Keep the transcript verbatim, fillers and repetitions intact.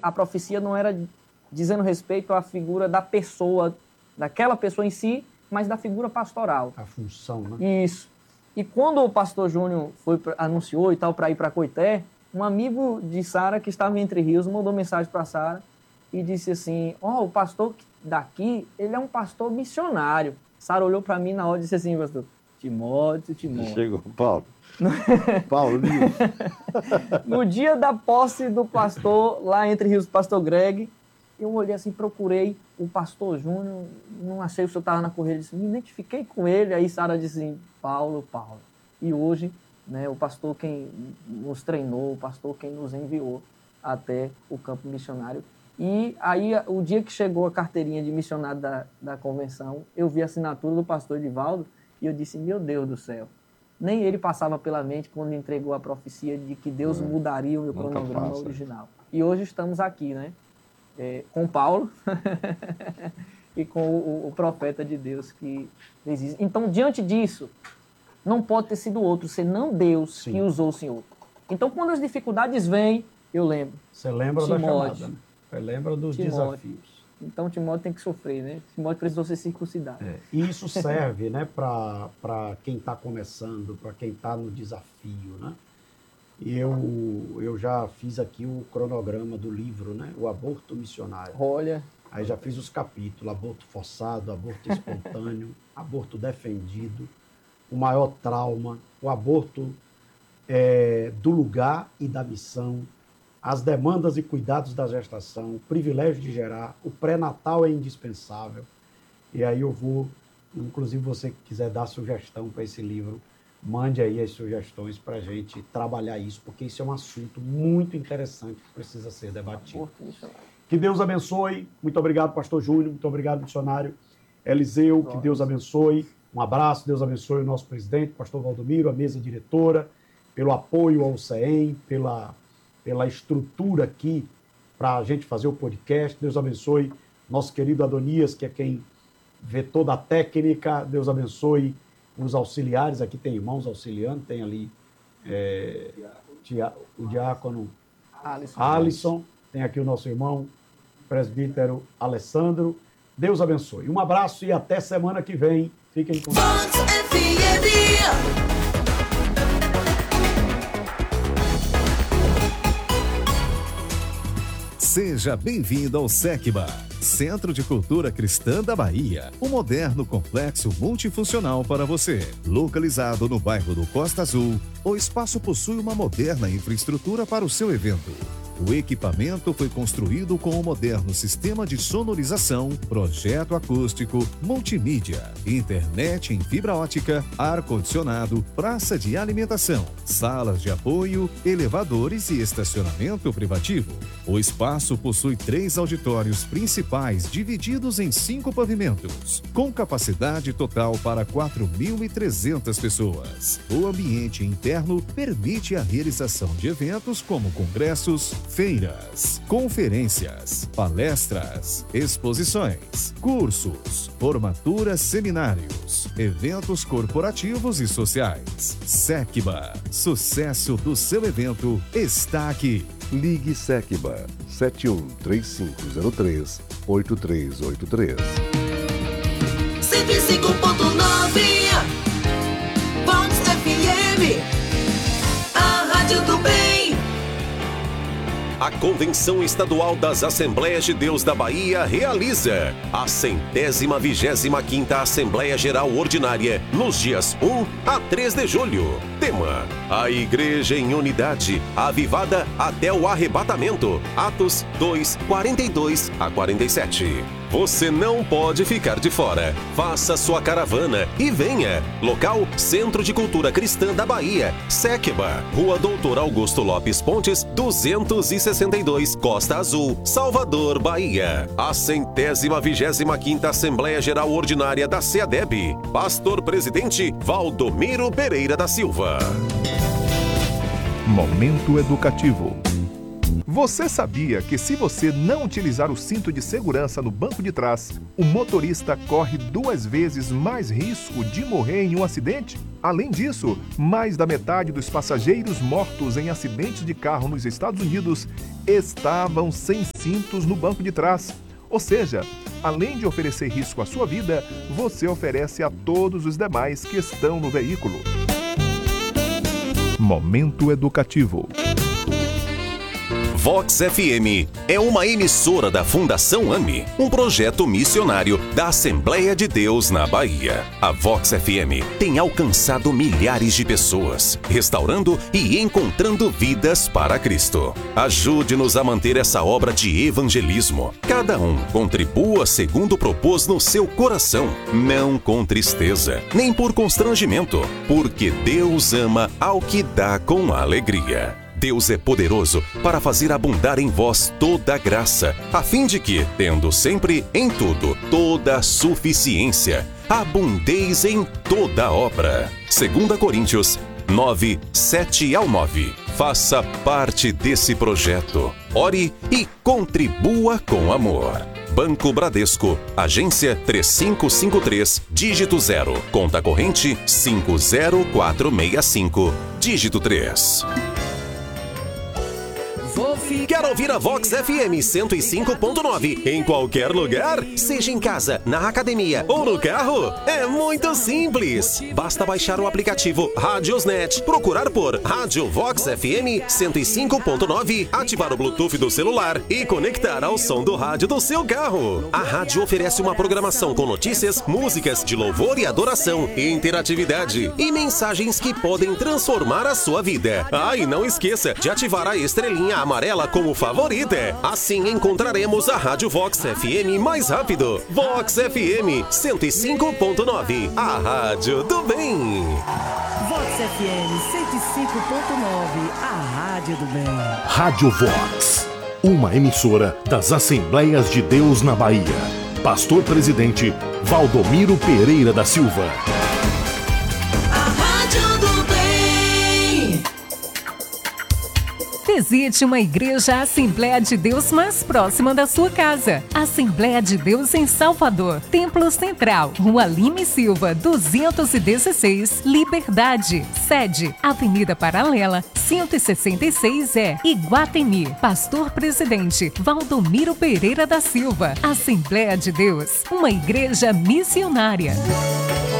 a profecia não era dizendo respeito à figura da pessoa, daquela pessoa em si, mas da figura pastoral. A função, né? Isso. E quando o pastor Júnior foi, anunciou e tal para ir para Coité, um amigo de Sara, que estava em Entre Rios, mandou mensagem para Sara e disse assim, ó, oh, o pastor daqui, ele é um pastor missionário. Sara olhou para mim na hora e disse assim, pastor, Timóteo, Timóteo. Chegou, Paulo. Paulo, no dia da posse do pastor, lá Entre Rios, do pastor Greg, eu olhei assim, procurei o pastor Júnior, não achei, o senhor estava na correia, disse, me identifiquei com ele, aí Sara disse assim, Paulo, Paulo. E hoje, né, o pastor quem nos treinou, o pastor quem nos enviou até o campo missionário. E aí, o dia que chegou a carteirinha de missionário da, da convenção, eu vi a assinatura do pastor Edivaldo e eu disse, meu Deus do céu, nem ele passava pela mente quando entregou a profecia de que Deus é, mudaria o meu cronograma passa. original. E hoje estamos aqui, né? É, com Paulo e com o, o profeta de Deus que existe. Então, diante disso, não pode ter sido outro, senão Deus Sim. que usou o Senhor. Então, quando as dificuldades vêm, eu lembro. Você lembra Timóteo, da chamada, né? Você lembra dos Timóteo. desafios. Então, Timóteo tem que sofrer, né? Timóteo precisou ser circuncidado. É. E isso serve, né, para quem está começando, para quem está no desafio, né? E eu, eu já fiz aqui o cronograma do livro, né? O Aborto Missionário. Olha. Aí já fiz os capítulos, aborto forçado, aborto espontâneo, aborto defendido, o maior trauma, o aborto é, do lugar e da missão, as demandas e cuidados da gestação, o privilégio de gerar, o pré-natal é indispensável. E aí eu vou, inclusive você que quiser dar sugestão para esse livro, mande aí as sugestões para a gente trabalhar isso, porque isso é um assunto muito interessante que precisa ser debatido. Que Deus abençoe. Muito obrigado, pastor Júnior. Muito obrigado, missionário Eliseu. Nossa. Que Deus abençoe. Um abraço. Deus abençoe o nosso presidente, pastor Valdomiro, a mesa diretora, pelo apoio ao C E E M, pela, pela estrutura aqui para a gente fazer o podcast. Deus abençoe nosso querido Adonias, que é quem vê toda a técnica. Deus abençoe os auxiliares, aqui tem irmãos auxiliando, tem ali é, o diácono Alisson. Alisson, tem aqui o nosso irmão presbítero Alessandro. Deus abençoe. Um abraço e até semana que vem. Fiquem com Deus. Seja bem-vindo ao SECBA, Centro de Cultura Cristã da Bahia, um moderno complexo multifuncional para você. Localizado no bairro do Costa Azul, o espaço possui uma moderna infraestrutura para o seu evento. O equipamento foi construído com um moderno sistema de sonorização, projeto acústico, multimídia, internet em fibra ótica, ar-condicionado, praça de alimentação, salas de apoio, elevadores e estacionamento privativo. O espaço possui três auditórios principais divididos em cinco pavimentos, com capacidade total para quatro mil e trezentas pessoas. O ambiente interno permite a realização de eventos como congressos, feiras, conferências, palestras, exposições, cursos, formaturas, seminários, eventos corporativos e sociais. SECBA, sucesso do seu evento está aqui. Ligue SECBA sete um três cinco zero três oito três oito três. cento e cinco ponto nove Vox F M, a rádio do bem. A Convenção Estadual das Assembleias de Deus da Bahia realiza a centésima vigésima quinta Assembleia Geral Ordinária nos dias um a três de julho. Tema: a Igreja em Unidade, avivada até o arrebatamento. Atos dois, quarenta e dois a quarenta e sete. Você não pode ficar de fora. Faça sua caravana e venha. Local: Centro de Cultura Cristã da Bahia, SECBA, Rua Doutor Augusto Lopes Pontes, duzentos e sessenta e dois, Costa Azul, Salvador, Bahia. A centésima vigésima quinta Assembleia Geral Ordinária da SEADEB. Pastor Presidente Valdomiro Pereira da Silva. Momento educativo. Você sabia que se você não utilizar o cinto de segurança no banco de trás, o motorista corre duas vezes mais risco de morrer em um acidente? Além disso, mais da metade dos passageiros mortos em acidentes de carro nos Estados Unidos estavam sem cintos no banco de trás. Ou seja, além de oferecer risco à sua vida, você oferece a todos os demais que estão no veículo. Momento educativo. Vox F M é uma emissora da Fundação AMI, um projeto missionário da Assembleia de Deus na Bahia. A Vox F M tem alcançado milhares de pessoas, restaurando e encontrando vidas para Cristo. Ajude-nos a manter essa obra de evangelismo. Cada um contribua segundo propôs no seu coração, não com tristeza, nem por constrangimento, porque Deus ama ao que dá com alegria. Deus é poderoso para fazer abundar em vós toda a graça, a fim de que, tendo sempre em tudo toda a suficiência, abundeis em toda obra. Segunda Coríntios nove, sete ao nove. Faça parte desse projeto. Ore e contribua com amor. Banco Bradesco, agência três cinco cinco três, dígito zero, conta corrente cinco zero quatro seis cinco, dígito três. Quer ouvir a Vox F M cento e cinco ponto nove em qualquer lugar? Seja em casa, na academia ou no carro? É muito simples. Basta baixar o aplicativo Radiosnet, procurar por Rádio Vox F M cento e cinco ponto nove, ativar o Bluetooth do celular e conectar ao som do rádio do seu carro. A rádio oferece uma programação com notícias, músicas de louvor e adoração, interatividade e mensagens que podem transformar a sua vida. Ah, e não esqueça de ativar a estrelinha amarela como favorita. Assim encontraremos a Rádio Vox F M mais rápido. Vox F M cento e cinco ponto nove, a rádio do bem. Vox F M cento e cinco ponto nove, a rádio do bem. Rádio Vox, uma emissora das Assembleias de Deus na Bahia. Pastor Presidente Valdomiro Pereira da Silva. Visite uma igreja Assembleia de Deus mais próxima da sua casa. Assembleia de Deus em Salvador, Templo Central, Rua Lima Silva, duzentos e dezesseis, Liberdade. Sede, Avenida Paralela, cento e sessenta e seis E, Iguatemi. Pastor Presidente Valdomiro Pereira da Silva. Assembleia de Deus, uma igreja missionária.